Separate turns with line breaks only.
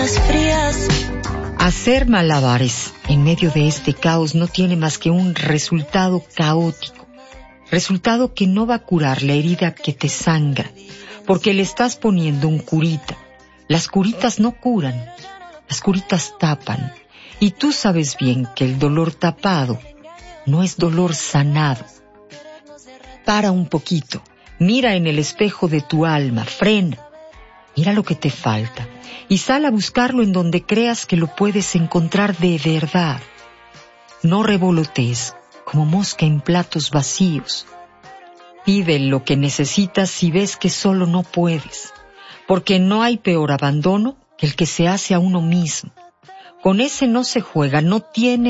Hacer malabares en medio de este caos no tiene más que un resultado caótico, resultado que no va a curar la herida que te sangra, porque le estás poniendo un curita. Las curitas no curan, las curitas tapan, y tú sabes bien que el dolor tapado no es dolor sanado. Para un poquito, mira en el espejo de tu alma, frena, mira lo que te falta y sal a buscarlo en donde creas que lo puedes encontrar de verdad. No revolotees como mosca en platos vacíos. Pide lo que necesitas si ves que solo no puedes, porque no hay peor abandono que el que se hace a uno mismo. Con ese no se juega, no tiene